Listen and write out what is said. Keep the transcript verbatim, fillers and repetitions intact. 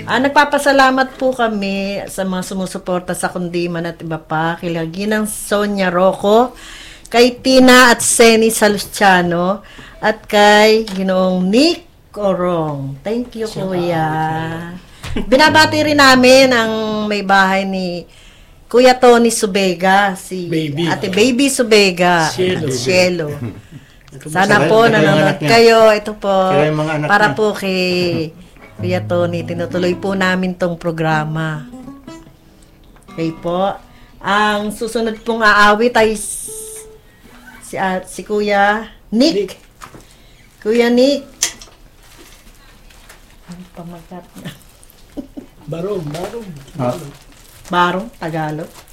Ah, nagpapasalamat po kami sa mga sumusuporta sa Kundiman at iba pa. Kila Ginang Sonia Rocco, kay Tina at Seni Salustiano, at kay Ginoong Nick Orong. Thank you, Kuya. Binabati rin namin ang may bahay ni Kuya Tony Subega, si Baby. Ate Baby Subega, Cielo. at Cielo. Sana Saka- po saka yung nanonood anak niya. kayo. Ito po, Saka yung mga anak para niya. po kay Kuya Tony, tinutuloy po namin tong programa. Okay po. Ang susunod pong aawit ay s- si, ah, si Kuya Nick. Nick. Kuya Nick. Ang pamagat na. Barong, barong. Ah, Barong, Tagalog.